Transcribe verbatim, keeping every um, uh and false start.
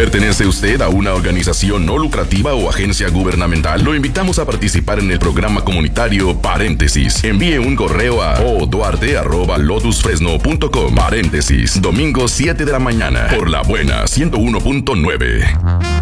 ¿Pertenece usted a una organización no lucrativa o agencia gubernamental? Lo invitamos a participar en el programa comunitario Paréntesis. Envíe un correo a oduarte arroba lotus fresno punto com. Paréntesis, domingo siete de la mañana, por La Buena ciento uno punto nueve.